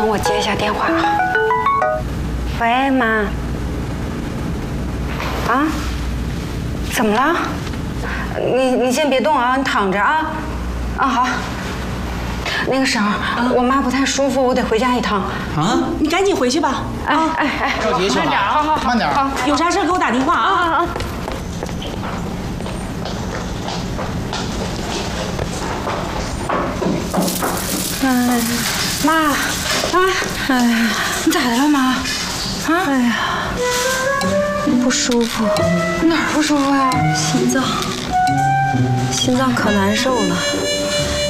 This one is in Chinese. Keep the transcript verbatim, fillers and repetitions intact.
等我接一下电话啊。喂，妈。啊？怎么了？你你先别动啊，你躺着啊。啊好。那个婶儿，啊、我妈不太舒服，我得回家一趟。 啊？你赶紧回去吧。 哎哎哎， 着急， 慢点，好好好， 慢点。 好， 有啥事给我打电话啊啊啊！ 哎，妈，妈，哎呀，你咋的了，妈？啊？哎呀，不舒服。哪儿不舒服呀？心脏，心脏可难受了。